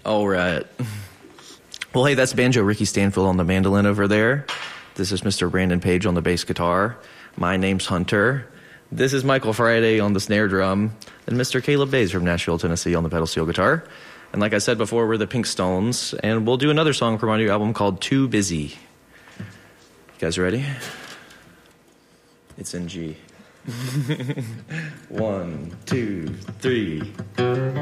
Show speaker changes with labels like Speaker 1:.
Speaker 1: All right. Well, hey, that's banjo Ricky Stanfield on the mandolin over there. This is Mr. Brandon Page on the bass guitar. My name's Hunter. This is Michael Friday on the snare drum. And Mr. Caleb Bays from Nashville, Tennessee on the pedal steel guitar. And like I said before, we're the Pink Stones. And we'll do another song from our new album called Too Busy. You guys ready? It's in G. 1, 2, 3.